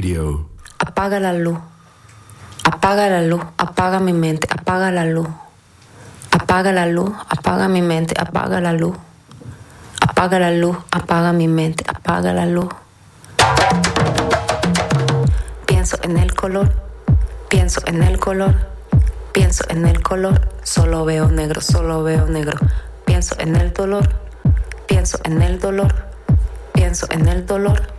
Radio. Apaga la luz. Apaga la luz. Apaga mi mente. Apaga la luz. Apaga la luz. Apaga mi mente. Apaga la luz. Apaga la luz. Apaga mi mente. Apaga la luz. Pienso en el color. Pienso en el color. Pienso en el color. Solo veo negro. Solo veo negro. Pienso en el dolor. Pienso en el dolor. Pienso en el dolor.